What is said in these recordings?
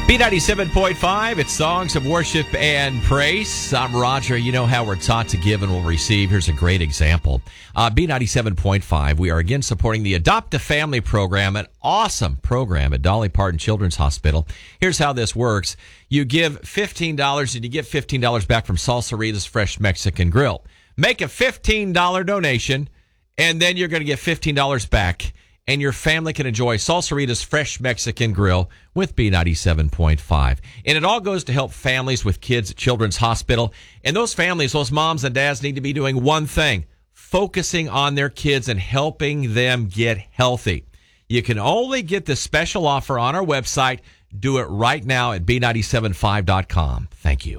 B97.5, it's Songs of Worship and Praise. I'm Roger. You know how we're taught to give and will receive. Here's a great example. B97.5, we are again supporting the Adopt a Family program, an awesome program at Dolly Parton Children's Hospital. Here's how this works. You give $15 and you get $15 back from Salsarita's Fresh Mexican Grill. Make a $15 donation, and then you're going to get $15 back. And your family can enjoy Salsarita's Fresh Mexican Grill with B97.5. And it all goes to help families with kids at Children's Hospital. And those families, those moms and dads need to be doing one thing, focusing on their kids and helping them get healthy. You can only get this special offer on our website. Do it right now at B975.com. Thank you.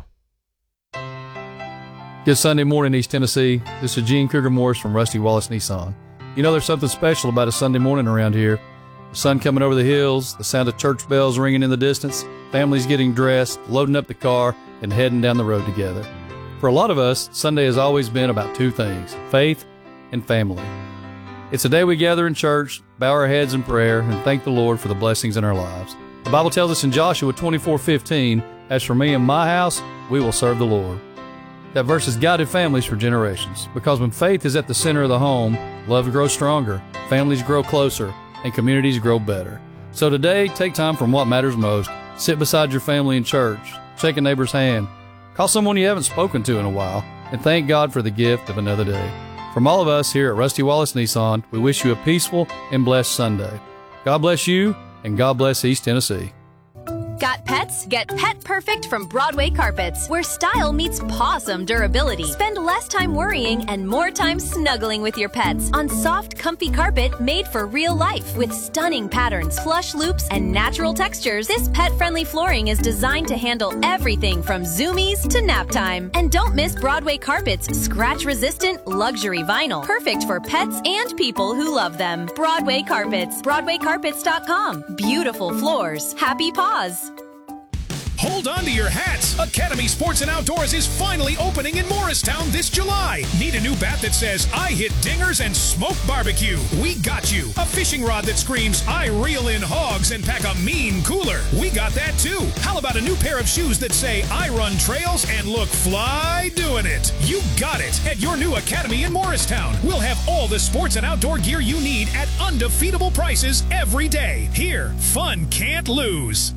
Good Sunday morning, East Tennessee. This is Gene Kruger Morris from Rusty Wallace Nissan. You know, there's something special about a Sunday morning around here. The sun coming over the hills, the sound of church bells ringing in the distance, families getting dressed, loading up the car, and heading down the road together. For a lot of us, Sunday has always been about two things, faith and family. It's a day we gather in church, bow our heads in prayer, and thank the Lord for the blessings in our lives. The Bible tells us in Joshua 24:15, "As for me and my house, we will serve the Lord." That verse has guided families for generations, because when faith is at the center of the home, love grows stronger, families grow closer, and communities grow better. So today, take time from what matters most. Sit beside your family in church, shake a neighbor's hand, call someone you haven't spoken to in a while, and thank God for the gift of another day. From all of us here at Rusty Wallace Nissan, we wish you a peaceful and blessed Sunday. God bless you, and God bless East Tennessee. Got pets? Get Pet Perfect from Broadway Carpets, where style meets pawsome durability. Spend less time worrying and more time snuggling with your pets on soft, comfy carpet made for real life. With stunning patterns, plush loops, and natural textures, this pet-friendly flooring is designed to handle everything from zoomies to nap time. And don't miss Broadway Carpets' scratch-resistant luxury vinyl, perfect for pets and people who love them. Broadway Carpets, BroadwayCarpets.com. Beautiful floors, happy paws. Hold on to your hats. Academy Sports and Outdoors is finally opening in Morristown this July. Need a new bat that says, "I hit dingers and smoke barbecue"? We got you. A fishing rod that screams, "I reel in hogs and pack a mean cooler"? We got that too. How about a new pair of shoes that say, "I run trails and look fly doing it"? You got it at your new Academy in Morristown. We'll have all the sports and outdoor gear you need at undefeatable prices every day. Here, fun can't lose.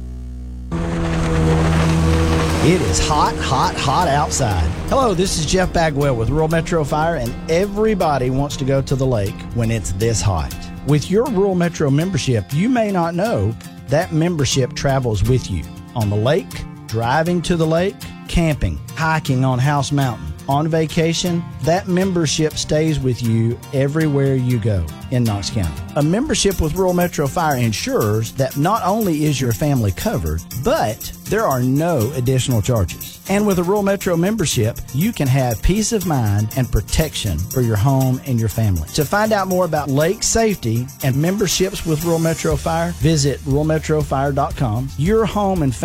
It is hot, hot, hot outside. Hello, this is Jeff Bagwell with Rural Metro Fire, and everybody wants to go to the lake when it's this hot. With your Rural Metro membership, you may not know that membership travels with you on the lake, driving to the lake, camping, hiking on House Mountain, on vacation. That membership stays with you everywhere you go in Knox County. A membership with Rural Metro Fire ensures that not only is your family covered, but there are no additional charges. And with a Rural Metro membership, you can have peace of mind and protection for your home and your family. To find out more about lake safety and memberships with Rural Metro Fire, visit ruralmetrofire.com. Your home and